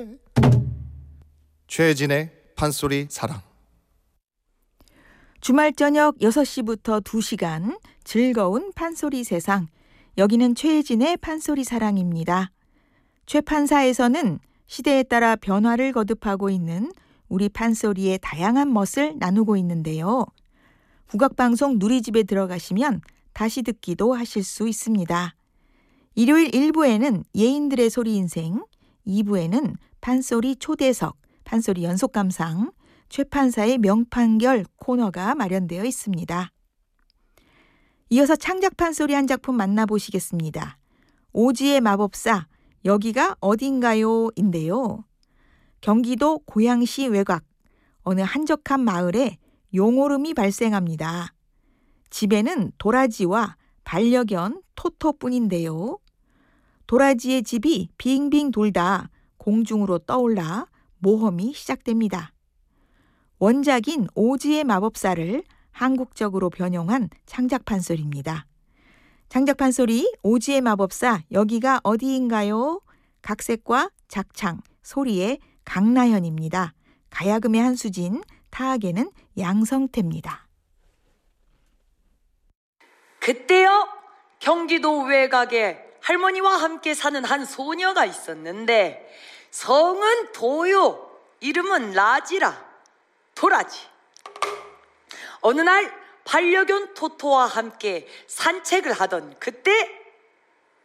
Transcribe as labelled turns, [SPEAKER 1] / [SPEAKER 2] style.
[SPEAKER 1] 최혜진의 판소리 사랑.
[SPEAKER 2] 주말 저녁 6시부터 2시간 즐거운 판소리 세상. 여기는 최혜진의 판소리 사랑입니다. 최 판사에서는 시대에 따라 변화를 거듭하고 있는 우리 판소리의 다양한 멋을 나누고 있는데요. 국악방송 누리집에 들어가시면 다시 듣기도 하실 수 있습니다. 일요일 1부에는 예인들의 소리 인생, 2부에는 판소리 초대석, 판소리 연속감상, 최 판사의 명판결 코너가 마련되어 있습니다. 이어서 창작 판소리 한 작품 만나보시겠습니다. 오지의 마법사, 여기가 어딘가요? 인데요. 경기도 고양시 외곽, 어느 한적한 마을에 용오름이 발생합니다. 집에는 도라지와 반려견 토토뿐인데요. 도라지의 집이 빙빙 돌다 공중으로 떠올라 모험이 시작됩니다. 원작인 오지의 마법사를 한국적으로 변형한 창작 판소리입니다. 창작 판소리 오지의 마법사 여기가 어디인가요? 각색과 작창, 소리의 강나현입니다. 가야금의 한수진, 타악에는 양성태입니다.
[SPEAKER 3] 그때요, 경기도 외곽에 할머니와 함께 사는 한 소녀가 있었는데 성은 도요, 이름은 라지라, 도라지. 어느 날 반려견 토토와 함께 산책을 하던 그때